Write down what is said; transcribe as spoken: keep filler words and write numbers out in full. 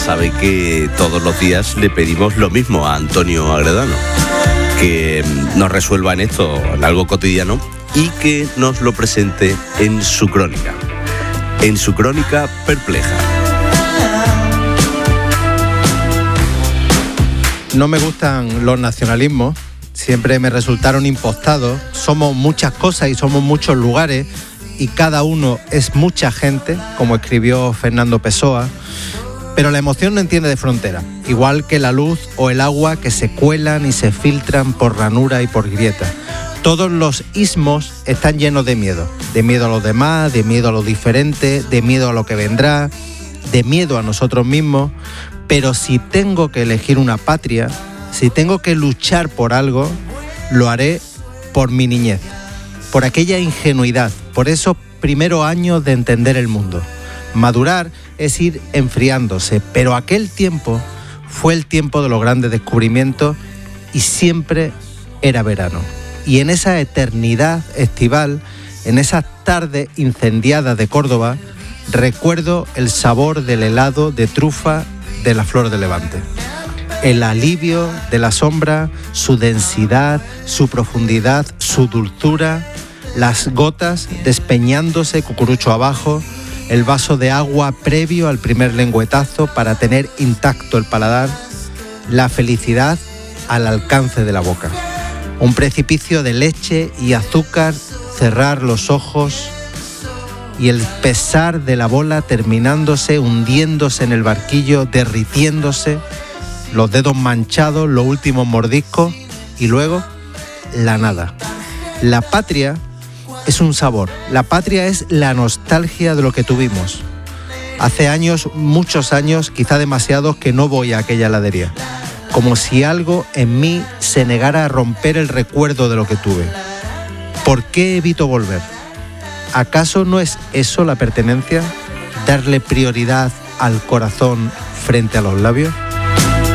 sabe que todos los días le pedimos lo mismo a Antonio Agredano, que nos resuelva en esto, en algo cotidiano, y que nos lo presente en su crónica, en su crónica perpleja. No me gustan los nacionalismos, siempre me resultaron impostados. Somos muchas cosas y somos muchos lugares y cada uno es mucha gente, como escribió Fernando Pessoa. Pero la emoción no entiende de frontera, igual que la luz o el agua que se cuelan y se filtran por ranura y por grieta. Todos los ismos están llenos de miedo, de miedo a los demás, de miedo a lo diferente, de miedo a lo que vendrá, de miedo a nosotros mismos. Pero si tengo que elegir una patria, si tengo que luchar por algo, lo haré por mi niñez, por aquella ingenuidad, por esos primeros años de entender el mundo. Madurar es ir enfriándose, pero aquel tiempo fue el tiempo de los grandes descubrimientos y siempre era verano. Y en esa eternidad estival, en esas tardes incendiadas de Córdoba, recuerdo el sabor del helado de trufa de la Flor de Levante. El alivio de la sombra, su densidad, su profundidad, su dulzura, las gotas despeñándose cucurucho abajo, el vaso de agua previo al primer lengüetazo para tener intacto el paladar, la felicidad al alcance de la boca. Un precipicio de leche y azúcar, cerrar los ojos y el pesar de la bola terminándose, hundiéndose en el barquillo, derritiéndose, los dedos manchados, los últimos mordiscos y luego la nada. La patria es un sabor, la patria es la nostalgia de lo que tuvimos. Hace años, muchos años, quizá demasiados, que no voy a aquella heladería. Como si algo en mí se negara a romper el recuerdo de lo que tuve. ¿Por qué evito volver? ¿Acaso no es eso la pertenencia? ¿Darle prioridad al corazón frente a los labios?